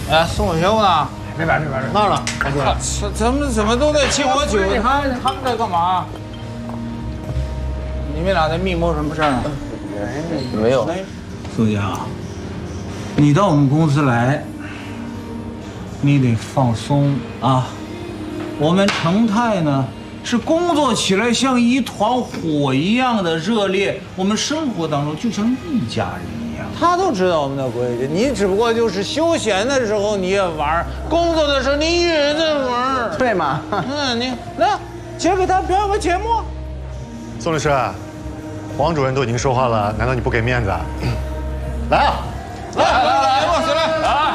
哎，宋修呢？ 没摆，那儿呢？ 怎么都在敬我酒？他们在干嘛？你们俩在密谋什么事儿啊？ 没有。 苏家，你到我们公司来，你得放松啊。我们成泰呢，是工作起来像一团火一样的热烈，我们生活当中就像一家人一样。他都知道我们的规矩，你只不过就是休闲的时候你也玩，工作的时候你也在玩， 对吗？ 你来，今儿给他表演个节目。 宋律师，黄主任都已经说话了，难道你不给面子啊？来啊！ 来，莫死来！